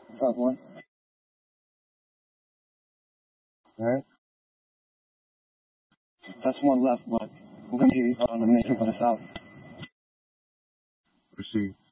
Front one. Alright. That's one left, but we're gonna hear you on the nation for the south. Proceed.